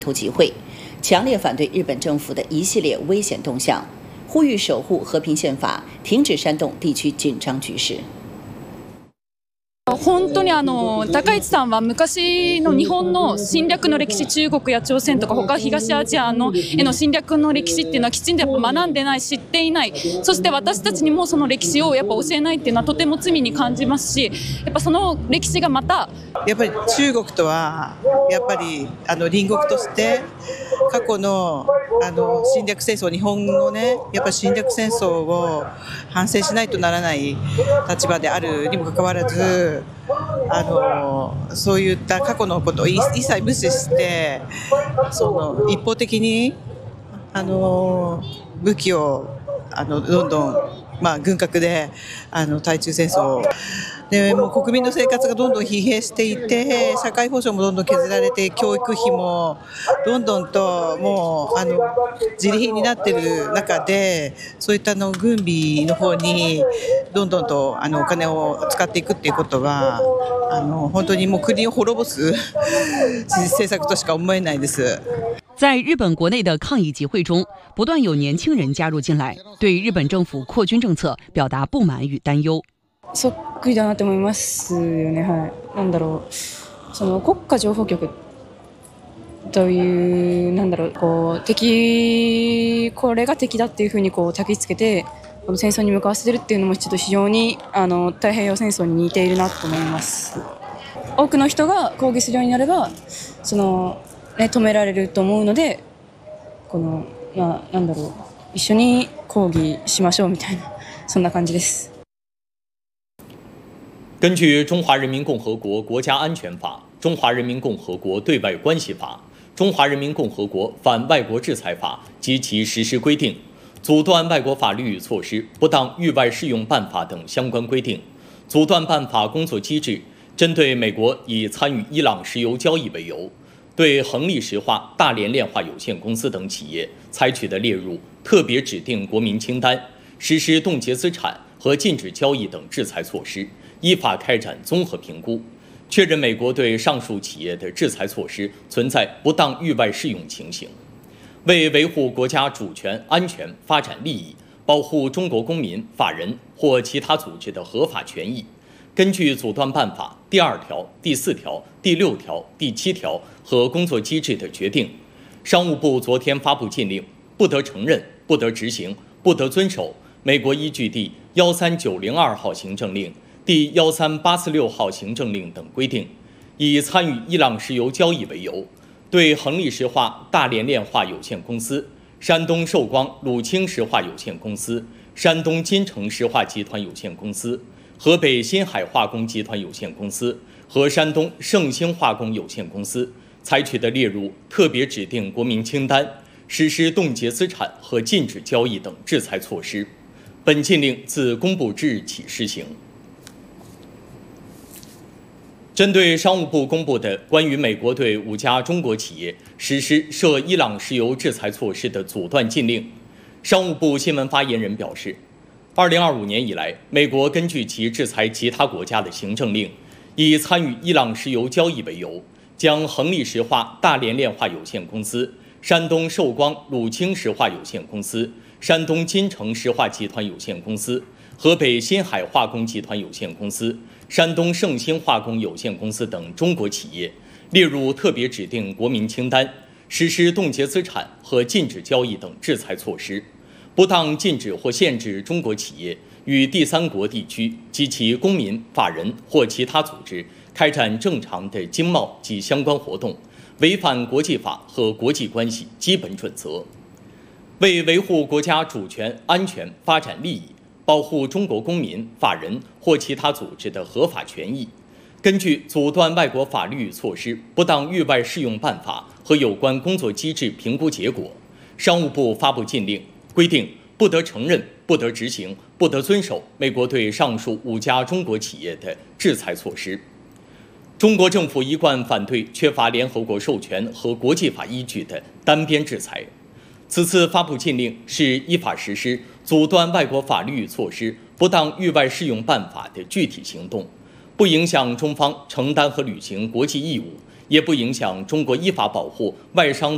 头集会，强烈反对日本政府的一系列危险动向，呼吁守护和平宪法，停止煽动地区紧张局势。 本当に高市さんは昔の日本の侵略の歴史、中国や朝鮮とか他東アジアのへの侵略の歴史っていうのはきちんと学んでない、知っていない、そして私たちにもその歴史をやっぱ教えないっていうのはとても罪に感じますし、やっぱその歴史がまたやっぱり中国とはやっぱり隣国として過去の侵略戦争、日本のねやっぱ侵略戦争を反省しないとならない立場であるにもかかわらず、そういった過去のことを一切無視して一方的に武器をどんどん、軍拡で対中戦争でもう国民の生活がどんどん疲弊していて、社会保障もどんどん削られて、教育費もどんどんともう自利品になっている中で、そういった軍備の方にどんどんとお金を使っていくっていうことは本当にもう国を滅ぼす政策としか思えないです。 在日本国内的抗议集会中，不断有年轻人加入进来，对日本政府扩军政策表達不滿與担憂。 そっくりだなと思いますよね。はい。なんだろう、その国家情報局というこれが敵だっていうふうに焚きつけて戦争に向かわせてるっていうのもちょっと非常に太平洋戦争に似ているなと思います。多くの人が抗議するようになれば止められると思うので、一緒に抗議しましょうみたいなそんな感じです。 根据《中华人民共和国国家安全法》、《中华人民共和国对外关系法》、《中华人民共和国反外国制裁法》及其实施规定、阻断外国法律与措施不当域外适用办法等相关规定、阻断办法工作机制，针对美国以参与伊朗石油交易为由，对恒力石化、大连炼化有限公司等企业采取的列入特别指定国民清单、实施冻结资产和禁止交易等制裁措施，依法开展综合评估，确认美国对上述企业的制裁措施存在不当域外适用情形，为维护国家主权、安全、发展利益，保护中国公民、法人或其他组织的合法权益，根据阻断办法第2条、第4条、第6条、第7条和工作机制的决定，商务部昨天发布禁令，不得承认、不得执行、不得遵守美国依据第13902号行政令、第13846号行政令等规定，以参与伊朗石油交易为由，对恒力石化、大连炼化有限公司、山东寿光鲁清石化有限公司、山东金城石化集团有限公司、河北新海化工集团有限公司和山东盛兴化工有限公司采取的列入特别指定国民清单、实施冻结资产和禁止交易等制裁措施。本禁令自公布之日起施行。针对商务部公布的关于美国对5家中国企业实施涉伊朗石油制裁措施的阻断禁令，商务部新闻发言人表示，2025年以来，美国根据其制裁其他国家的行政令，以参与伊朗石油交易为由，将恒力石化、大连炼化有限公司、山东寿光鲁清石化有限公司、山东金城石化集团有限公司、河北新海化工集团有限公司、山东盛兴化工有限公司等中国企业列入特别指定国民清单，实施冻结资产和禁止交易等制裁措施，不当禁止或限制中国企业与第三国地区及其公民、法人或其他组织开展正常的经贸及相关活动，违反国际法和国际关系基本准则。为维护国家主权、安全、发展利益，保护中国公民、法人或其他组织的合法权益，根据阻断外国法律与措施不当域外适用办法和有关工作机制评估结果，商务部发布禁令，规定不得承认、不得执行、不得遵守美国对上述5家中国企业的制裁措施。中国政府一贯反对缺乏联合国授权和国际法依据的单边制裁。此次发布禁令是依法实施阻断外国法律与措施不当域外适用办法的具体行动，不影响中方承担和履行国际义务，也不影响中国依法保护外商